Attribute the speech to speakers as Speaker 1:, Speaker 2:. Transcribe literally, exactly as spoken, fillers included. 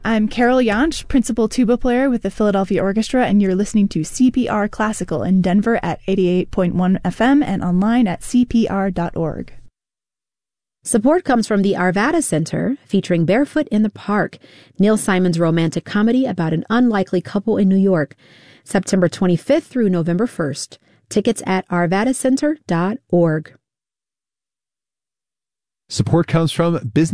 Speaker 1: I'm Carol Jansch, principal tuba player with the Philadelphia Orchestra, and you're listening to C P R Classical in Denver at eighty-eight point one F M and online at c p r dot org.
Speaker 2: Support comes from the Arvada Center, featuring Barefoot in the Park, Neil Simon's romantic comedy about an unlikely couple in New York, September twenty-fifth through November first. Tickets at arvada center dot org.
Speaker 3: Support comes from Business